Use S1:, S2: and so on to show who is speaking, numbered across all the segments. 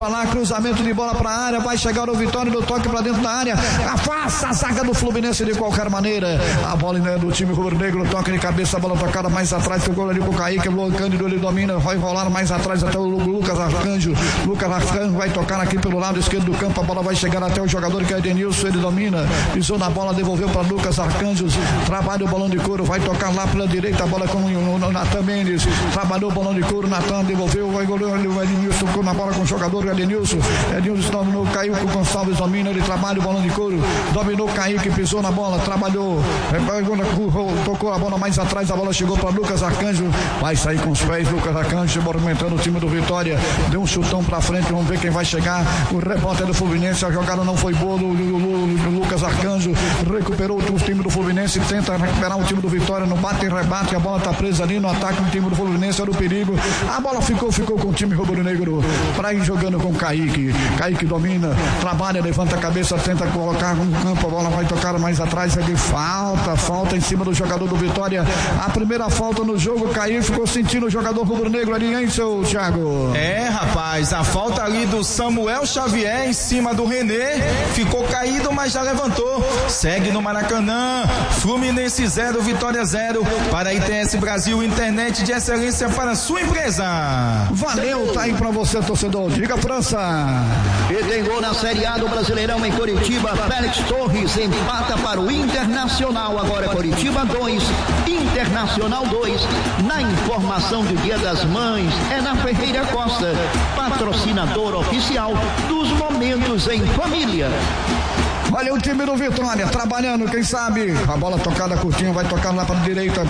S1: Lá, cruzamento de bola para a área, vai chegar o Vitória do toque para dentro da área, afasta a zaga do Fluminense de qualquer maneira. A bola ainda é do time rubro-negro, toque de cabeça, a bola tocada mais atrás, ficou ali pro Kaique, o Cândido ele domina, vai rolar mais atrás até o Lucas Arcanjo. Lucas Arcanjo vai tocar aqui pelo lado esquerdo do campo, a bola vai chegar até o jogador que é Edenilson, ele domina, pisou na bola, devolveu para Lucas Arcanjo, trabalha o balão de couro, vai tocar lá pela direita, a bola com o Natan Mendes, trabalhou o balão de couro, Natan devolveu, vai goleiro, o Edenilson tocou na bola com o jogador Edenilson dominou, caiu com o Gonçalves, domina, ele trabalha o balão de couro, dominou, Kaique, pisou na bola, trabalhou, tocou a bola mais atrás, a bola chegou para Lucas Arcanjo, vai sair com os pés, Lucas Arcanjo movimentando o time do Vitória, deu um chutão para frente, vamos ver quem vai chegar, o rebote é do Fluminense, a jogada não foi boa, o Lucas Arcanjo recuperou o time do Fluminense, tenta recuperar o time do Vitória, no bate e rebate, a bola está presa ali no ataque do time do Fluminense, era o perigo, a bola ficou com o time rubro-negro, para ir jogando com Kaique domina, trabalha, levanta a cabeça, tenta colocar no campo, a bola vai tocar mais atrás, ali falta em cima do jogador do Vitória, a primeira falta no jogo, Kaique ficou sentindo o jogador rubro-negro ali, hein, seu Thiago?
S2: Rapaz, a falta ali do Samuel Xavier em cima do René, ficou caído, mas já levantou, segue no Maracanã, Fluminense 0, Vitória 0, para a ITS Brasil, internet de excelência para sua empresa.
S1: Valeu, tá aí pra você, torcedor, diga França.
S3: E tem gol na Série A do Brasileirão em Coritiba, Félix Torres empata para o Internacional, agora Coritiba 2, Internacional 2, na informação do Dia das Mães, é na Ferreira Costa, patrocinador oficial dos Momentos em Família.
S1: Olha o time do Vitória, trabalhando, quem sabe, a bola tocada curtinha, vai tocar lá para a direita,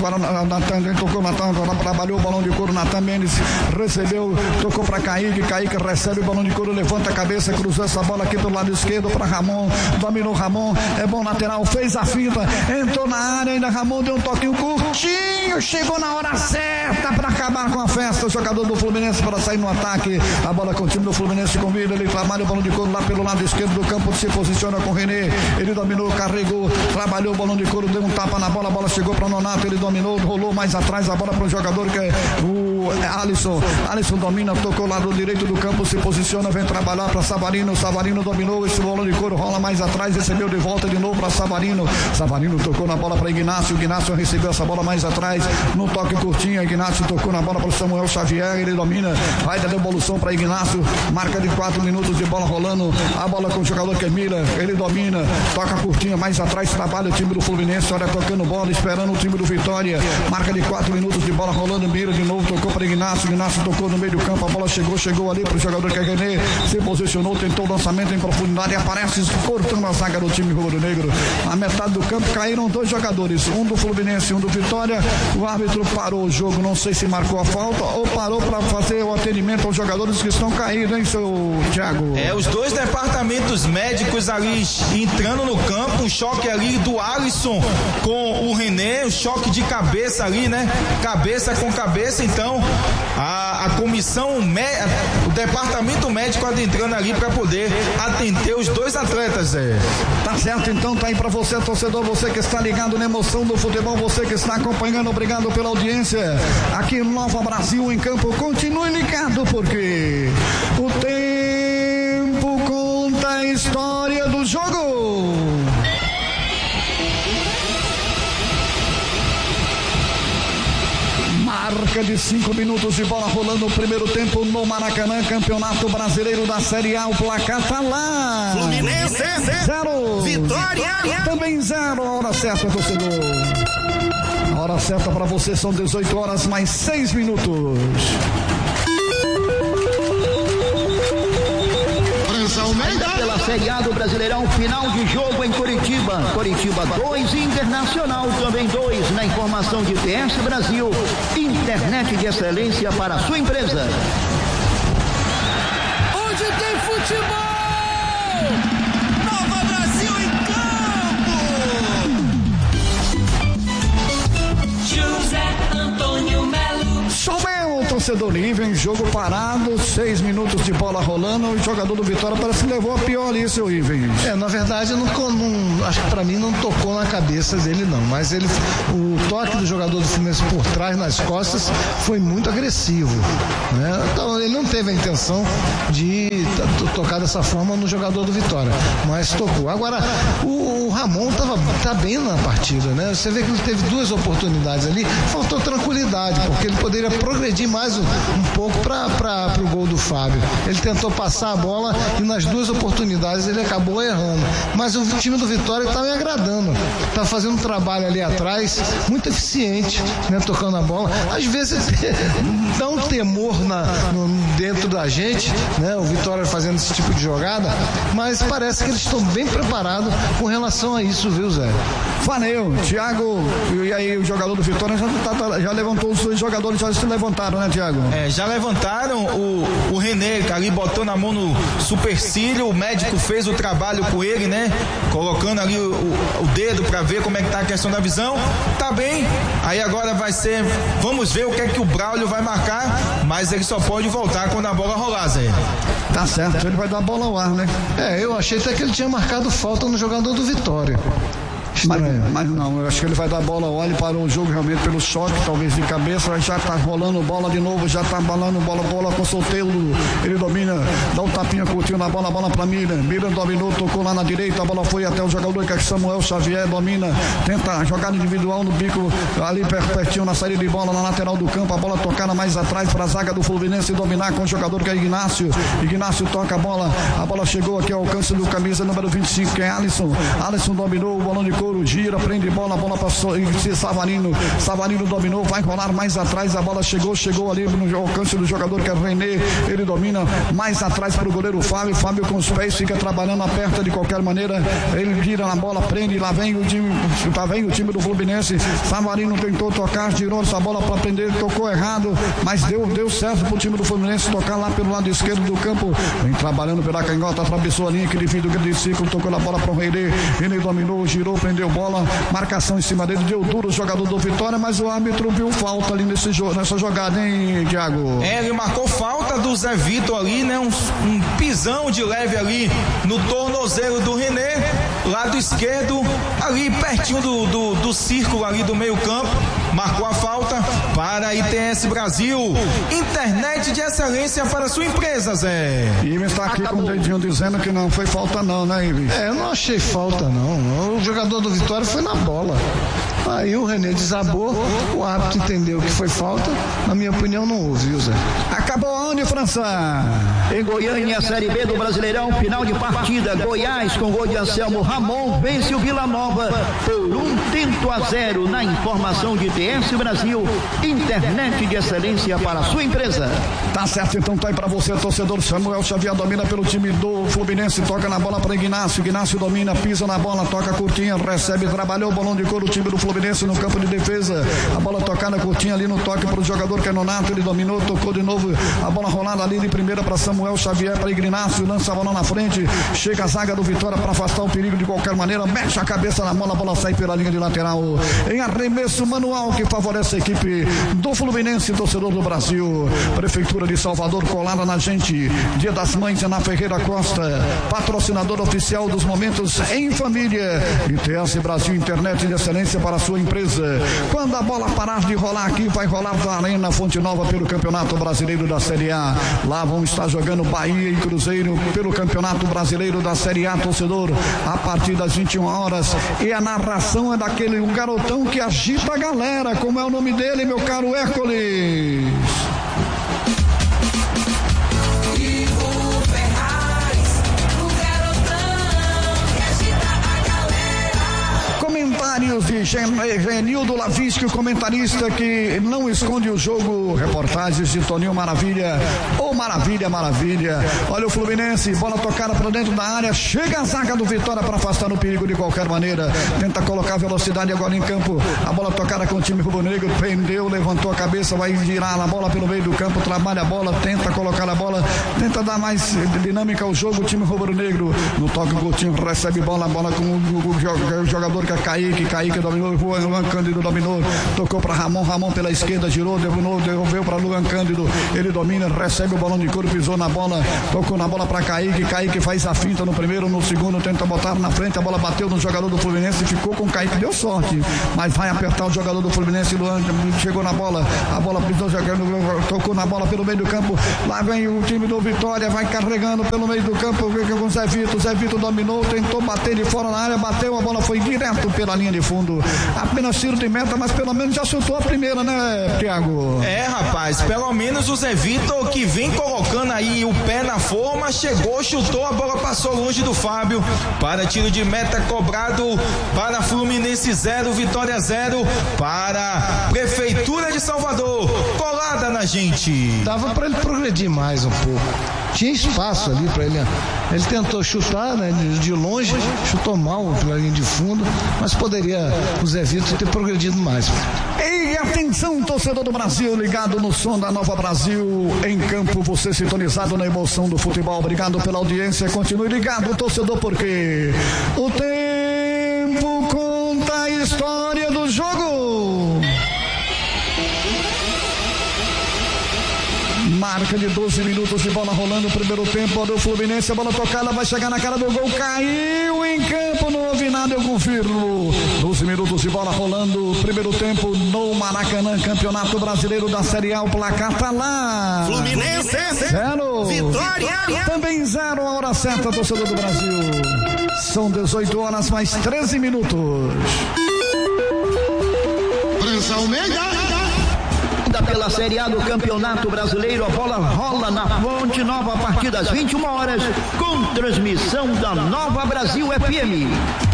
S1: tocou Natan, trabalhou o balão de couro, Natan Mendes recebeu, tocou para Kaique recebe o balão de couro, levanta a cabeça, cruzou essa bola aqui pelo lado esquerdo para Ramon, dominou Ramon, é bom lateral, fez a finta, entrou na área, ainda Ramon deu um toquinho curtinho, chegou na hora certa para acabar com a festa, o jogador do Fluminense para sair no ataque, a bola com o time do Fluminense convida, ele trabalha o balão de couro lá pelo lado esquerdo do campo, se posiciona com o René, ele dominou, carregou, trabalhou o balão de couro, deu um tapa na bola, a bola chegou para Nonato, ele dominou, rolou mais atrás a bola para o jogador que é o Alisson domina, tocou lá do direito do campo, se posiciona, vem trabalhar para Savarino dominou, esse balão de couro rola mais atrás, recebeu de volta de novo para Savarino tocou na bola para Ignácio recebeu essa bola mais atrás, no toque curtinho, Ignácio tocou na bola para Samuel Xavier, ele domina, vai dar devolução para Ignácio, marca de 4 minutos de bola rolando, a bola com o jogador que é Miller, ele domina, toca curtinha, mais atrás trabalha o time do Fluminense, olha tocando bola, esperando o time do Vitória, marca de 4 minutos de bola rolando, Mira de novo, tocou para Ignácio tocou no meio do campo, a bola chegou ali para o jogador que é René, se posicionou, tentou o lançamento em profundidade, aparece cortando a zaga do time rubro-negro, na metade do campo caíram 2 jogadores, um do Fluminense e um do Vitória, o árbitro parou o jogo, não sei se marcou a falta ou parou para fazer o atendimento aos jogadores que estão caídos, hein, seu Thiago?
S2: Os 2 departamentos médicos ali entrando no campo, um choque ali do Alisson com o René, um choque de cabeça ali, né? Cabeça com cabeça, então a comissão, o departamento médico adentrando ali para poder atender os 2 atletas.
S1: Tá certo, então tá aí para você, torcedor, você que está ligado na emoção do futebol, você que está acompanhando, obrigado pela audiência aqui no Nova Brasil em campo, continue ligado porque o tempo conta a história do jogo. Marca de 5 minutos de bola rolando o primeiro tempo no Maracanã, Campeonato Brasileiro da Série A, o placar tá lá.
S4: Fluminense
S1: 0,
S4: Vitória
S1: também 0, a hora certa, torcedor. A hora certa para você são 18 horas mais 6 minutos.
S3: Pela Série A do Brasileirão, final de jogo em Coritiba 2, Internacional também 2, na informação de ITS Brasil, internet de excelência para a sua empresa.
S4: Onde tem futebol, Nova Brasil em campo. José Antônio Melo.
S1: Choveu, torcedor Iven, jogo parado, 6 minutos de bola rolando, o jogador do Vitória parece que levou a pior ali, seu Iven.
S5: Na verdade, acho que pra mim não tocou na cabeça dele não, mas o toque do jogador do Fluminense por trás, nas costas, foi muito agressivo, né? Então ele não teve a intenção de tocar dessa forma no jogador do Vitória, mas tocou. Agora, o Ramon tá bem na partida, né? Você vê que ele teve 2 oportunidades ali, faltou tranquilidade, porque ele poderia progredir mais um pouco para o gol do Fábio. Ele tentou passar a bola e nas 2 oportunidades ele acabou errando. Mas o time do Vitória está me agradando. Está fazendo um trabalho ali atrás muito eficiente, né? Tocando a bola. Às vezes dá um temor dentro da gente, né? O Vitória fazendo esse tipo de jogada, mas parece que eles estão bem preparados com relação a isso, viu, Zé?
S1: Valeu, Thiago. E aí o jogador do Vitória já levantou, os 2 jogadores já se levantaram, né, Thiago?
S2: Já levantaram. O René ali botou na mão no supercílio, o médico fez o trabalho com ele, né? Colocando ali o dedo pra ver como é que tá a questão da visão. Tá bem. Aí agora vamos ver o que é que o Braulio vai marcar, mas ele só pode voltar quando a bola rolar, Zé.
S1: Tá certo, ele vai dar a bola ao ar, né?
S5: Eu achei até que ele tinha marcado falta no jogador do Vitória.
S1: Mas não, eu acho que ele vai dar a bola, olha, parou o jogo realmente pelo choque, talvez de cabeça, já tá rolando bola de novo, já tá balando bola com Solteiro, ele domina, dá um tapinha curtinho na bola pra Mira dominou, tocou lá na direita, a bola foi até o jogador que é Samuel Xavier, domina, tenta jogada individual no bico, ali pertinho na saída de bola, na lateral do campo, a bola tocada mais atrás pra zaga do Fluminense dominar com o jogador que é Ignácio toca a bola chegou aqui ao alcance do camisa número 25, que é Alisson dominou, o bolão de couro, gira, prende bola passou, Savarino dominou, vai rolar mais atrás, a bola chegou ali no alcance do jogador que é René, ele domina mais atrás para o goleiro Fábio com os pés, fica trabalhando, aperta de qualquer maneira, ele gira na bola, prende, lá vem o time do Fluminense, Savarino tentou tocar, girou essa bola para prender, tocou errado, mas deu certo pro time do Fluminense tocar lá pelo lado esquerdo do campo, vem trabalhando pela canhota, atravessou a linha, aquele fim do grande ciclo, tocou na bola para o René, ele dominou, girou, prendeu bola, marcação em cima dele, deu duro o jogador do Vitória, mas o árbitro viu falta ali nessa jogada, hein, Thiago?
S2: Ele marcou falta do Zé Vitor ali, né? Um pisão de leve ali no tornozelo do René, lado esquerdo, ali pertinho do círculo ali do meio campo, marcou a falta para a ITS Brasil, internet de excelência para sua empresa, Zé.
S1: E está aqui com o dedinho dizendo que não foi falta não, né, Ives?
S5: Eu não achei falta não, o jogador do Vitória foi na bola. Aí o René desabou, o árbitro entendeu que foi falta, na minha opinião não houve, viu, Zé?
S1: Acabou onde, França?
S3: Em Goiânia, Série B do Brasileirão, final de partida, Goiás com gol de Anselmo Ramon vence o Vila Nova por 1-0 na informação de TS Brasil, internet de excelência para a sua empresa.
S1: Tá certo, então tá aí pra você, torcedor. Samuel Xavier domina pelo time do Fluminense, toca na bola para Ignácio domina, pisa na bola, toca curtinha, recebe, trabalhou o bolão de couro, o time do Fluminense no campo de defesa, a bola tocada curtinha ali no toque pro jogador que é Nonato, ele dominou, tocou de novo, a bola rolada ali de primeira para Samuel Xavier, para Ignácio, lança a bola na frente, chega a zaga do Vitória para afastar o perigo de qualquer maneira, mexe a cabeça na bola sai pela linha de lateral, em arremesso manual que favorece a equipe do Fluminense, torcedor do Brasil. Prefeitura de Salvador colada na gente, Dia das Mães é na Ferreira Costa, patrocinador oficial dos momentos em família, ITS Brasil, internet de excelência para a sua empresa. Quando a bola parar de rolar aqui, vai rolar da Arena Fonte Nova pelo Campeonato Brasileiro da Série A. Lá vão estar jogando Bahia e Cruzeiro pelo Campeonato Brasileiro da Série A, torcedor, a partir das 21 horas. E a narração é daquele um garotão que agita a galera. Como é o nome dele, meu caro Hércules? Comentários de Genildo Lavisque, o comentarista que não esconde o jogo. Reportagens de Toninho Maravilha. Maravilha. Olha o Fluminense, bola tocada para dentro da área. Chega a zaga do Vitória para afastar o perigo de qualquer maneira. Tenta colocar velocidade agora em campo. A bola tocada com o time rubro-negro. Prendeu, levantou a cabeça, vai girar a bola pelo meio do campo. Trabalha a bola, tenta colocar a bola. Tenta dar mais dinâmica ao jogo. O time rubro-negro no toque, o Coutinho recebe bola com o jogador que é Kaique dominou, Luan Cândido dominou, tocou para Ramon pela esquerda, girou, devolveu para Luan Cândido, ele domina, recebe o balão de couro, pisou na bola, tocou na bola para Kaique faz a finta no primeiro, no segundo tenta botar na frente, a bola bateu no jogador do Fluminense, ficou com o Kaique, deu sorte, mas vai apertar o jogador do Fluminense. Luan chegou na bola, a bola pisou, tocou na bola pelo meio do campo, lá vem o time do Vitória, vai carregando pelo meio do campo com o Zé Vitor dominou, tentou bater de fora na área, bateu, a bola foi direto pela linha de fundo, apenas tiro de meta, mas pelo menos já chutou a primeira, né, Thiago?
S2: Rapaz, pelo menos o Zé Vitor, que vem colocando aí o pé na forma, chegou, chutou, a bola passou longe do Fábio, para tiro de meta cobrado para Fluminense 0, Vitória 0, para Prefeitura de Salvador, colada na gente.
S5: Dava para ele progredir mais um pouco, tinha espaço ali para ele tentou chutar, né, de longe, chutou mal pela linha de fundo, mas poderia o Zé Vitor ter progredido mais.
S1: E atenção, torcedor do Brasil, ligado no som da Nova Brasil, em campo, você sintonizado na emoção do futebol. Obrigado pela audiência, continue ligado, torcedor, porque o tempo conta a história do jogo. Marca de 12 minutos de bola rolando, primeiro tempo do Fluminense, a bola tocada, vai chegar na cara do gol, caiu em campo, não houve nada, eu confirmo. 12 minutos de bola rolando, primeiro tempo no Maracanã, Campeonato Brasileiro da Série A, o placar tá lá.
S4: Fluminense
S1: 0,
S4: Vitória
S1: também 0, a hora certa, torcedor do Brasil. São 18 horas mais 13 minutos.
S4: França Almeida.
S3: Pela Série A do Campeonato Brasileiro, a bola rola na Fonte Nova a partir das 21 horas, com transmissão da Nova Brasil FM.